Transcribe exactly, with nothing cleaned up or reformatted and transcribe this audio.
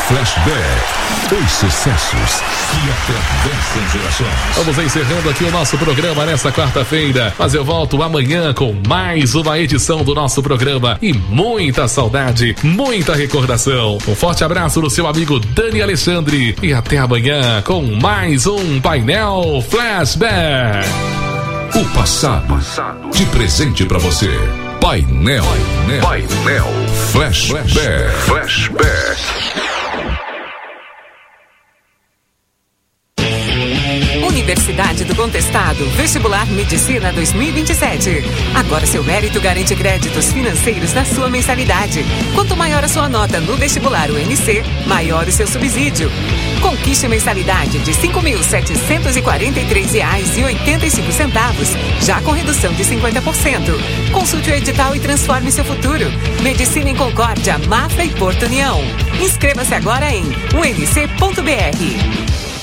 Flashback. Os sucessos que atravessam gerações. Vamos encerrando aqui o nosso programa nesta quarta-feira, mas eu volto amanhã com mais uma edição do nosso programa e muita saudade, muita recordação. Um forte abraço do seu amigo Dani Alexandre e até amanhã com mais um Painel Flashback. O passado, de presente pra você. Painel, Painel, Painel Flashback. Flashback. Universidade do Contestado, Vestibular Medicina dois mil e vinte e sete. Agora seu mérito garante créditos financeiros na sua mensalidade. Quanto maior a sua nota no vestibular U N C, maior o seu subsídio. Conquiste mensalidade de cinco mil setecentos e quarenta e três reais e oitenta e cinco centavos, já com redução de cinquenta por cento. Consulte o edital e transforme seu futuro. Medicina em Concórdia, Mafra e Porto União. Inscreva-se agora em u n c ponto b r.